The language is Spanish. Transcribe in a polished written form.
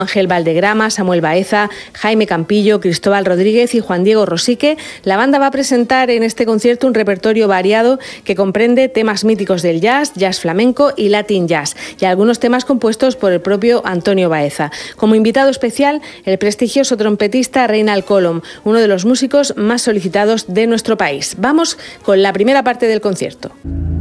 Ángel Valdegrama, Samuel Baeza, Jaime Campillo, Cristóbal Rodríguez y Juan Diego Rosique, la banda va a presentar en este concierto un repertorio variado que comprende temas míticos del jazz, jazz flamenco y latin jazz, y algunos temas compuestos por el propio Antonio Baeza. Como invitado especial, el prestigioso trompetista Reinald Colom, uno de los músicos más solicitados de nuestro país. Vamos con la primera parte del concierto.